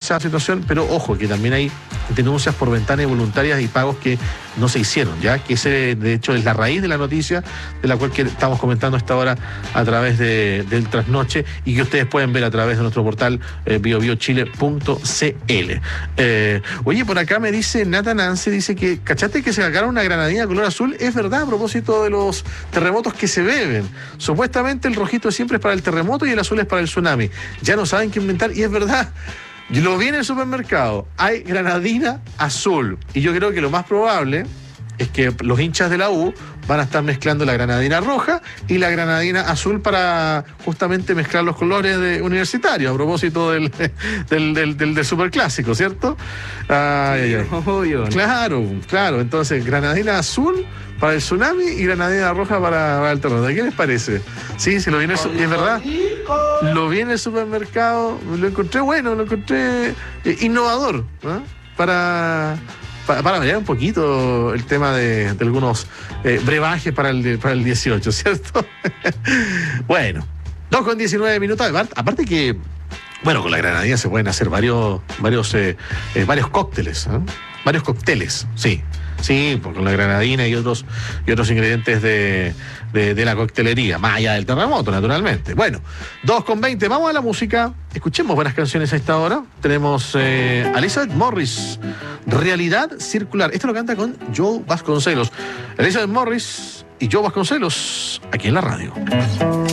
esa situación, pero ojo, que también hay denuncias por ventanas voluntarias y pagos que no se hicieron, ya que ese de hecho es la raíz de la noticia de la cual que estamos comentando a esta hora a través del Trasnoche y que ustedes pueden ver a través de nuestro portal biobiochile.cl. Oye, por acá me dice Nata Nance, dice que ¿cachaste que se sacaron una granadina color azul? Es verdad, a propósito de los terremotos que se beben. Supuestamente el rojito siempre es para el terremoto y el azul es para el tsunami. Ya no saben qué inventar y es verdad. Yo lo vi en el supermercado, hay granadina azul y yo creo que lo más probable es que los hinchas de la U van a estar mezclando la granadina roja y la granadina azul para justamente mezclar los colores universitarios a propósito del superclásico, ¿cierto? Ay, ay. Obvio. Claro, entonces granadina azul para el tsunami y granadina roja para el terremoto. ¿Qué les parece? Sí, lo vi en el es verdad. Lo vi en el supermercado, lo encontré bueno, lo encontré innovador, ¿no? Para variar un poquito el tema de algunos brebajes para el 18, ¿cierto? Bueno, 2:19. Aparte que, bueno, con la granadina se pueden hacer varios cócteles, ¿eh? Varios cócteles, sí. Sí, con la granadina y otros ingredientes de la coctelería, más allá del terremoto, naturalmente. Bueno, 2:20, vamos a la música. Escuchemos buenas canciones a esta hora. Tenemos a Elizabeth Morris, Realidad Circular. Esto lo canta con Joe Vasconcelos. Elizabeth Morris y Joe Vasconcelos, aquí en la radio.